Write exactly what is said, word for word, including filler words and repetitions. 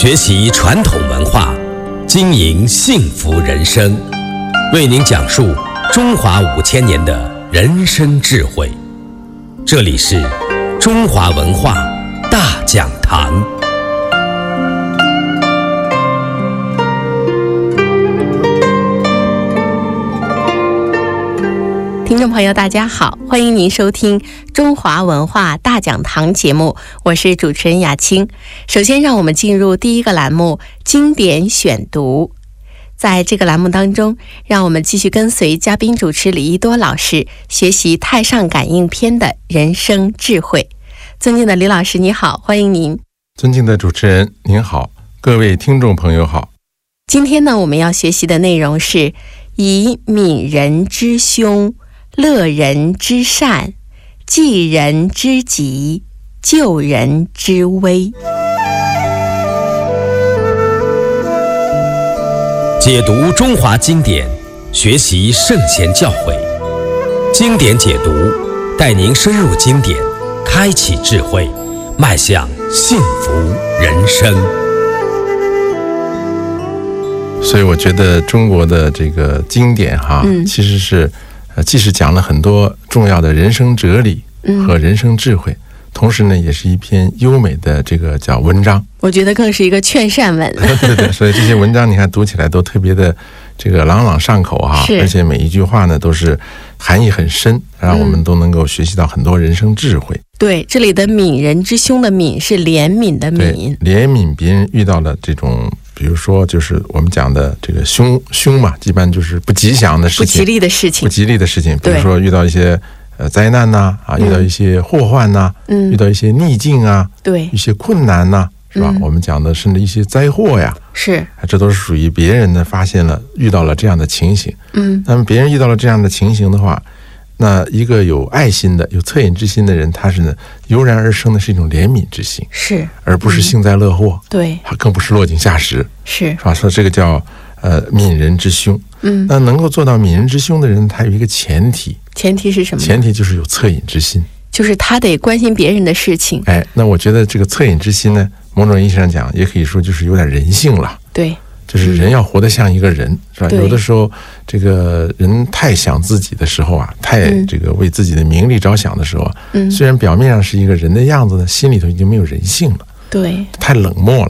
学习传统文化，经营幸福人生，为您讲述中华五千年的人生智慧。这里是中华文化大讲堂。 听众朋友大家好，欢迎您收听中华文化大讲堂节目，我是主持人雅青。首先让我们进入第一个栏目经典选读。在这个栏目当中，让我们继续跟随嘉宾主持李一多老师学习太上感应篇的人生智慧。尊敬的李老师你好，欢迎您。 尊敬的主持人您好，各位听众朋友好。 今天呢，我们要学习的内容是以悯人之凶，乐人之善，济人之急，救人之危。 解读中华经典，学习圣贤教诲，经典解读带您深入经典，开启智慧，迈向幸福人生。 所以我觉得中国的这个经典哈，嗯、其实是呃，既是讲了很多重要的人生哲理和人生智慧，嗯、同时呢，也是一篇优美的这个叫文章。 我觉得更是一个劝善文。 对对，所以这些文章你看读起来都特别的这个朗朗上口哈，而且每一句话呢都是含义很深，让我们都能够学习到很多人生智慧。嗯、 对，这里的悯人之凶的悯是怜悯的悯， 怜悯别人遇到了这种。比如说，就是我们讲的这个凶凶嘛，一般就是不吉祥的事情， 不吉利的事情， 不吉利的事情。比如说遇到一些呃灾难呐、啊，啊，遇到一些祸患呐、啊，嗯，遇到一些逆境啊， 对， 一些困难呐、啊，是吧？嗯、我们讲的甚至一些灾祸呀， 是， 这都是属于别人呢发现了遇到了这样的情形，嗯，那么别人遇到了这样的情形的话。那一个有爱心的、有恻隐之心的人，他是呢油然而生的是一种怜悯之心， 是， 而不是幸灾乐祸，嗯、 对， 更不是落井下石， 是， 是吧？说这个叫呃悯人之凶，嗯，那能够做到悯人之凶的人，他有一个前提， 前提是什么？ 前提就是有恻隐之心， 就是他得关心别人的事情。 哎，那我觉得这个恻隐之心呢，某种意义上讲，也可以说就是有点人性了， 对。 就是人要活得像一个人，是吧？有的时候，这个人太想自己的时候啊，太这个为自己的名利着想的时候啊，嗯、虽然表面上是一个人的样子呢，心里头已经没有人性了， 对， 太冷漠了。